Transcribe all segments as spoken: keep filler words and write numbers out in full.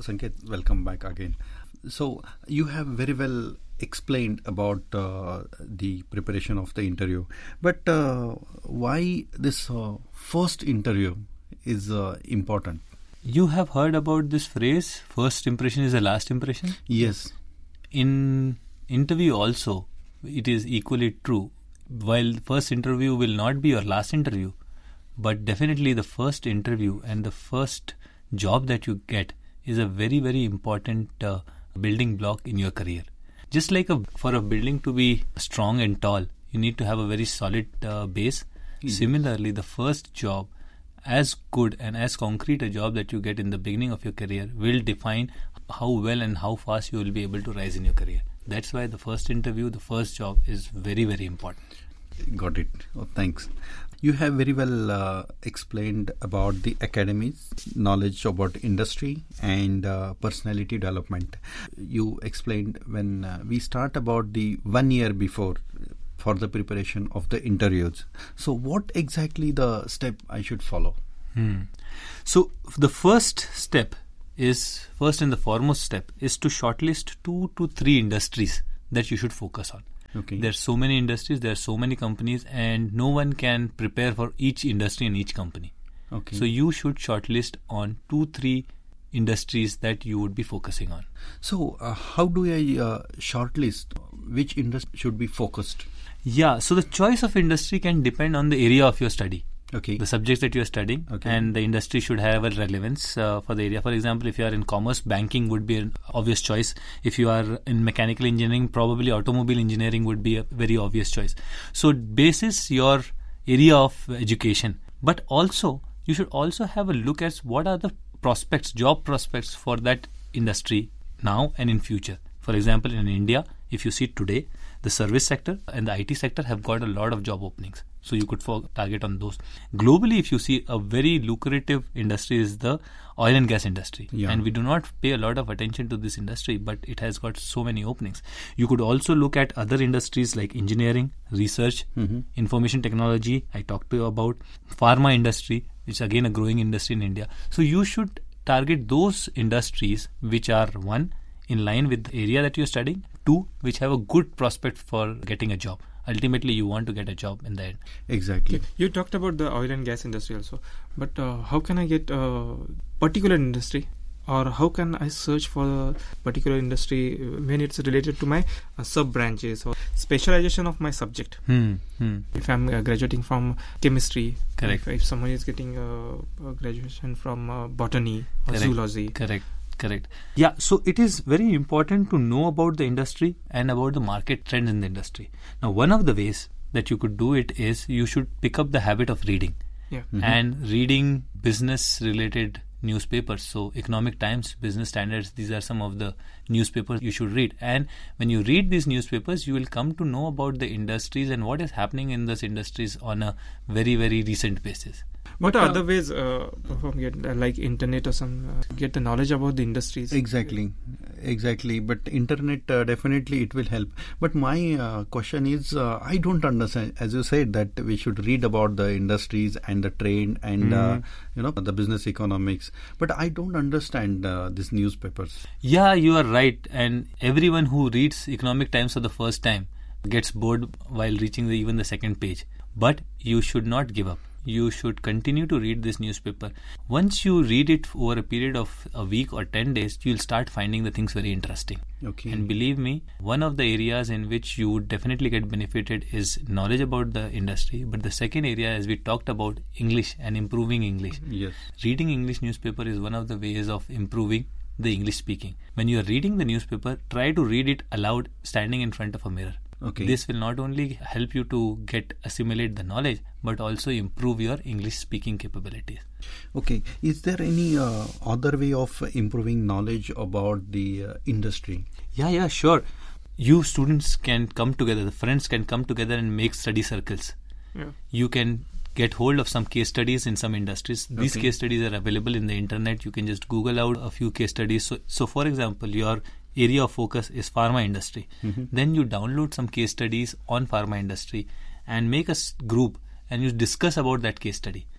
Sanket, welcome back again. So you have very well explained about uh, the preparation of the interview, but uh, why this uh, first interview is uh, important? You have heard about this phrase, first impression is the last impression? Yes. In interview also, it is equally true. While first interview will not be your last interview, but definitely the first interview and the first job that you get is a very, very important uh, building block in your career. Just like a, for a building to be strong and tall, you need to have a very solid uh, base. Yes. Similarly, the first job, as good and as concrete a job that you get in the beginning of your career, will define how well and how fast you will be able to rise in your career. That's why the first interview, the first job is very, very important. Got it. Oh, thanks. You have very well uh, explained about the academies, knowledge about industry and uh, personality development. You explained when uh, we start about the one year before for the preparation of the interviews. So what exactly the step I should follow? Hmm. So the first step is, first and the foremost step is to shortlist two to three industries that you should focus on. Okay. There are so many industries, there are so many companies, and no one can prepare for each industry and each company. Okay. So you should shortlist on two, three industries that you would be focusing on. So uh, how do I uh, shortlist which industry should be focused? Yeah, so the choice of industry can depend on the area of your study. Okay. The subjects that you are studying, okay. and the industry should have a relevance uh, for the area. For example, if you are in commerce, banking would be an obvious choice. If you are in mechanical engineering, probably automobile engineering would be a very obvious choice. So basis your area of education, but also you should also have a look at what are the prospects, job prospects for that industry now and in future. For example, in India, if you see today, the service sector and the I T sector have got a lot of job openings. So you could fo- target on those. Globally, if you see, a very lucrative industry is the oil and gas industry. Yeah. And we do not pay a lot of attention to this industry, but it has got so many openings. You could also look at other industries like engineering, research, mm-hmm. information technology, I talked to you about, pharma industry, which is again a growing industry in India. So you should target those industries which are, one, in line with the area that you're studying, two, which have a good prospect for getting a job. Ultimately, you want to get a job in the end. Exactly. Okay. You talked about the oil and gas industry also, but uh, how can I get a particular industry, or how can I search for a particular industry when it's related to my uh, sub-branches or specialization of my subject? Hmm. Hmm. If I'm uh, graduating from chemistry, correct. If, if someone is getting uh, a graduation from uh, botany or correct. zoology. Correct. Correct. Yeah, so it is very important to know about the industry and about the market trends in the industry. Now, one of the ways that you could do it is you should pick up the habit of reading. Yeah. Mm-hmm. And reading business-related newspapers. So, Economic Times, Business Standards, these are some of the newspapers you should read. And when you read these newspapers, you will come to know about the industries and what is happening in those industries on a very, very recent basis. What are other ways, uh, from get, uh, like internet or some, uh, get the knowledge about the industries? Exactly, exactly. But internet uh, definitely it will help. But my uh, question is, uh, I don't understand. As you said that we should read about the industries and the trade and mm. uh, you know the business economics. But I don't understand uh, these newspapers. Yeah, you are right. And everyone who reads Economic Times for the first time gets bored while reaching the, even the second page. But you should not give up. You should continue to read this newspaper. Once you read it over a period of a week or ten days, you'll start finding the things very interesting. Okay. And believe me, one of the areas in which you would definitely get benefited is knowledge about the industry. But the second area, as we talked about, English and improving English. Yes. Reading English newspaper is one of the ways of improving the English speaking. When you are reading the newspaper, try to read it aloud standing in front of a mirror. Okay. This will not only help you to get assimilate the knowledge, but also improve your English speaking capabilities. Okay. Is there any uh, other way of improving knowledge about the uh, industry? Yeah, yeah, sure. You students can come together, the friends can come together and make study circles. Yeah. You can get hold of some case studies in some industries. These Okay. case studies are available in the internet. You can just Google out a few case studies. So, so for example, your area of focus is pharma industry. Mm-hmm. Then you download some case studies on pharma industry and make a s- group and you discuss about that case study.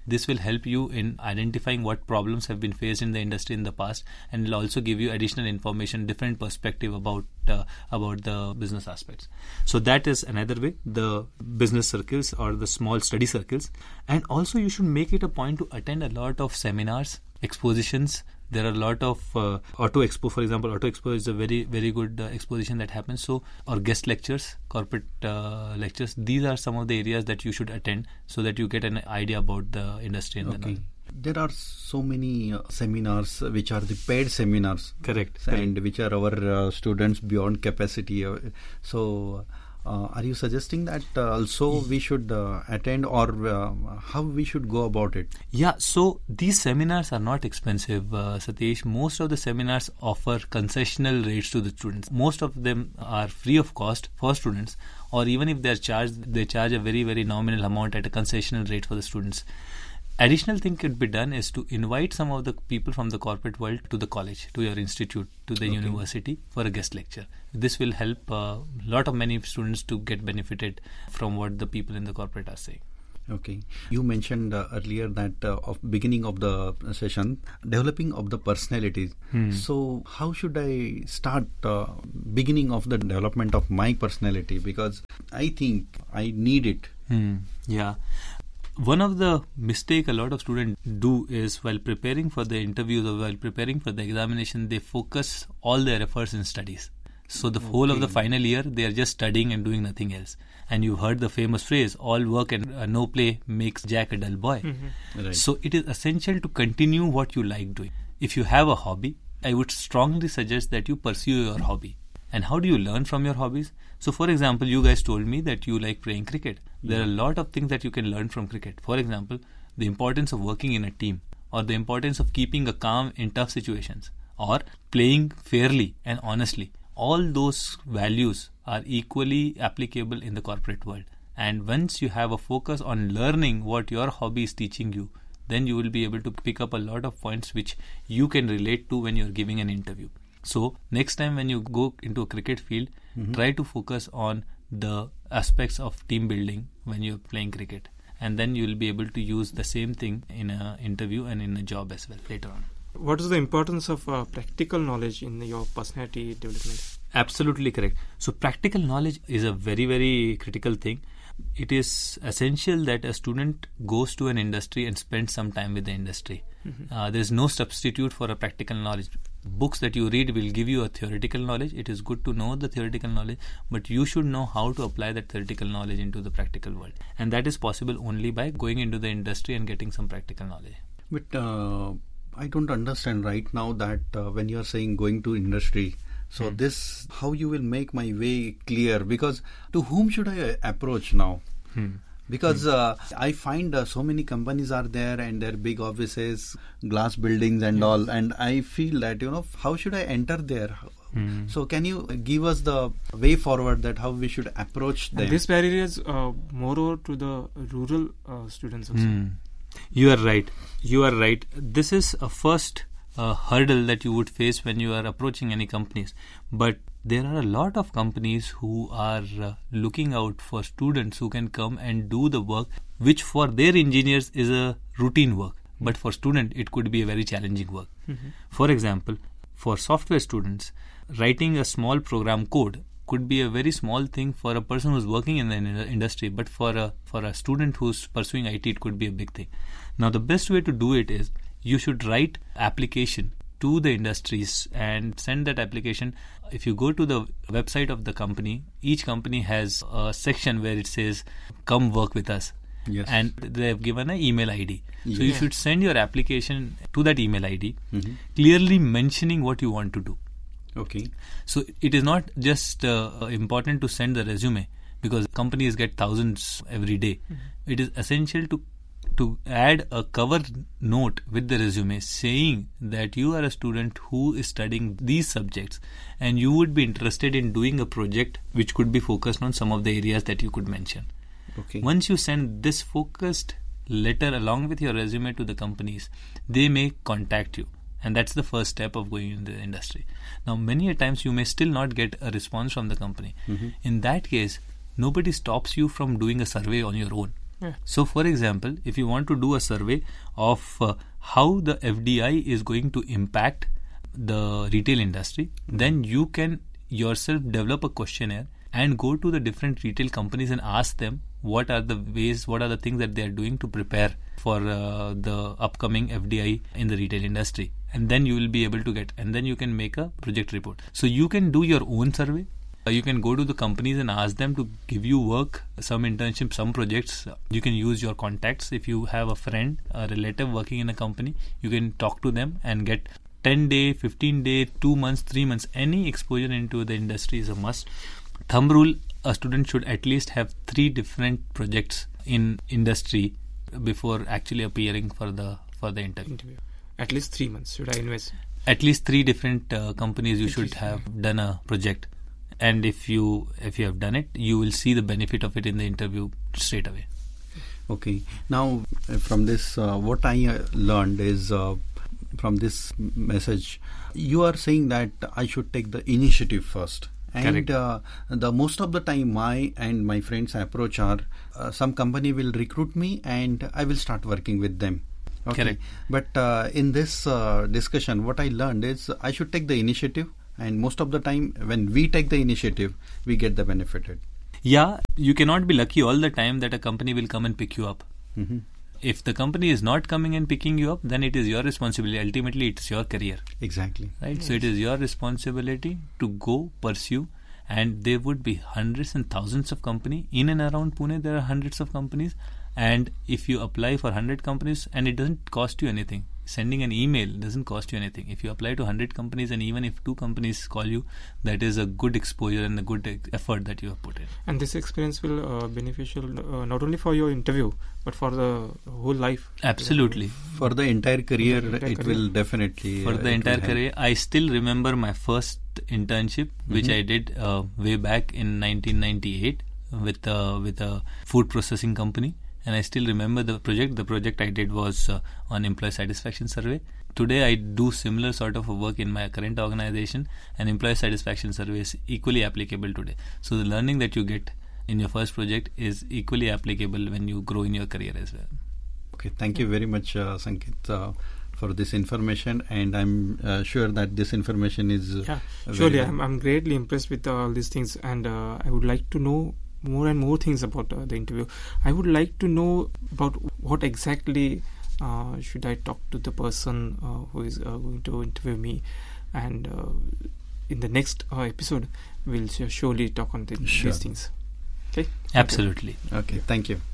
This will help you in identifying what problems have been faced in the industry in the past, and will also give you additional information, different perspective about uh, about the business aspects. So that is another way, the business circles or the small study circles. And also you should make it a point to attend a lot of seminars, expositions. There are a lot of uh, Auto Expo, for example. Auto Expo is a very, very good uh, exposition that happens. So, or guest lectures, corporate uh, lectures. These are some of the areas that you should attend so that you get an idea about the industry. And okay. the There are so many uh, seminars which are the paid seminars. Correct. And correct. which are our uh, students beyond capacity. Uh, so, Uh, are you suggesting that uh, also we should uh, attend, or uh, how we should go about it? Yeah, so these seminars are not expensive, uh, Satish. Most of the seminars offer concessional rates to the students. Most of them are free of cost for students, or even if they are charged, they charge a very, very nominal amount at a concessional rate for the students. Additional thing could be done is to invite some of the people from the corporate world to the college, to your institute, to the okay. university for a guest lecture. This will help a uh, lot of many students to get benefited from what the people in the corporate are saying. Okay. You mentioned uh, earlier that uh, of beginning of the session, developing of the personalities. Hmm. So how should I start uh, beginning of the development of my personality? Because I think I need it. Hmm. Yeah. One of the mistake a lot of students do is while preparing for the interviews or while preparing for the examination, they focus all their efforts in studies. So the okay. whole of the final year, they are just studying and doing nothing else. And you've heard the famous phrase, all work and uh, no play makes Jack a dull boy. Mm-hmm. Right. So it is essential to continue what you like doing. If you have a hobby, I would strongly suggest that you pursue your hobby. And how do you learn from your hobbies? So, for example, you guys told me that you like playing cricket. There yeah. are a lot of things that you can learn from cricket. For example, the importance of working in a team, or the importance of keeping a calm in tough situations, or playing fairly and honestly. All those values are equally applicable in the corporate world. And once you have a focus on learning what your hobby is teaching you, then you will be able to pick up a lot of points which you can relate to when you are giving an interview. So next time when you go into a cricket field, mm-hmm. try to focus on the aspects of team building when you're playing cricket, and then you'll be able to use the same thing in an interview and in a job as well later on. What is the importance of uh, practical knowledge in your personality development? Absolutely correct. So practical knowledge is a very, very critical thing. It is essential that a student goes to an industry and spends some time with the industry. Mm-hmm. Uh, there is no substitute for a practical knowledge. Books that you read will give you a theoretical knowledge. It is good to know the theoretical knowledge, but you should know how to apply that theoretical knowledge into the practical world. And that is possible only by going into the industry and getting some practical knowledge. But uh, I don't understand right now that uh, when you are saying going to industry, so hmm. this, how you will make my way clear, because to whom should I approach now? Hmm. Because uh, I find uh, so many companies are there and their big offices, glass buildings and yes. all, and I feel that, you know, how should I enter there? Hmm. So can you give us the way forward that how we should approach them? And this barrier is uh, more over to the rural uh, students also. Hmm. You are right. You are right. This is a first uh, hurdle that you would face when you are approaching any companies. But there are a lot of companies who are uh, looking out for students who can come and do the work, which for their engineers is a routine work. But for student, it could be a very challenging work. Mm-hmm. For example, for software students, writing a small program code could be a very small thing for a person who's working in the industry, but for a for a student who's pursuing I T, it could be a big thing. Now, the best way to do it is you should write application to the industries and send that application. If you go to the website of the company, each company has a section where it says, come work with us. Yes. And they have given an email I D. Yeah. So you should send your application to that email I D, mm-hmm. clearly mentioning what you want to do. Okay. So it is not just uh, important to send the resume, because companies get thousands every day. Mm-hmm. It is essential to to add a cover note with the resume saying that you are a student who is studying these subjects and you would be interested in doing a project which could be focused on some of the areas that you could mention. Okay. Once you send this focused letter along with your resume to the companies, they may contact you. And that's the first step of going in the industry. Now, many a times you may still not get a response from the company. Mm-hmm. In that case, nobody stops you from doing a survey on your own. Yeah. So, for example, if you want to do a survey of uh, how the F D I is going to impact the retail industry, mm-hmm. then you can yourself develop a questionnaire and go to the different retail companies and ask them what are the ways, what are the things that they are doing to prepare for uh, the upcoming F D I in the retail industry. And then you will be able to get, and then you can make a project report. So you can do your own survey. Uh, you can go to the companies and ask them to give you work, some internship, some projects. You can use your contacts. If you have a friend, a relative working in a company, you can talk to them and get ten day, fifteen day, two months, three months, any exposure into the industry is a must. Thumb rule, a student should at least have three different projects in industry before actually appearing for the for the interview. interview. At least three months should I invest? At least three different uh, companies you at should have yeah. done a project. And if you if you have done it, you will see the benefit of it in the interview straight away. Okay. Now, from this, uh, what I uh, learned is uh, from this message, you are saying that I should take the initiative first. And uh, the most of the time, my and my friends' approach are uh, some company will recruit me and I will start working with them. Okay. Correct. But uh, in this uh, discussion, what I learned is I should take the initiative. And most of the time, when we take the initiative, we get the benefited. Yeah, you cannot be lucky all the time that a company will come and pick you up. Mm-hmm. If the company is not coming and picking you up, then it is your responsibility. Ultimately, it's your career. Exactly. Right. Yes. So it is your responsibility to go pursue. And there would be hundreds and thousands of companies. In and around Pune, there are hundreds of companies. And if you apply for one hundred companies, and it doesn't cost you anything. Sending an email doesn't cost you anything. If you apply to one hundred companies and even if two companies call you, that is a good exposure and a good effort that you have put in. And this experience will uh, beneficial uh, not only for your interview but for the whole life. Absolutely. For the entire career, the entire it career. will definitely. For uh, the entire career, I still remember my first internship, mm-hmm. which I did uh, way back in nineteen ninety-eight with uh, with a food processing company. And I still remember the project. The project I did was uh, on employee satisfaction survey. Today I do similar sort of a work in my current organization, and employee satisfaction survey is equally applicable today. So the learning that you get in your first project is equally applicable when you grow in your career as well. Okay, thank you very much, uh, Sanketh, uh, for this information, and I'm uh, sure that this information is uh, yeah, surely I'm, I'm greatly impressed with all these things, and uh, I would like to know more and more things about uh, the interview. I would like to know about what exactly uh, should I talk to the person uh, who is uh, going to interview me, and uh, in the next uh, episode we'll surely talk on the, sure. these things. Okay. Absolutely. Okay. Thank you.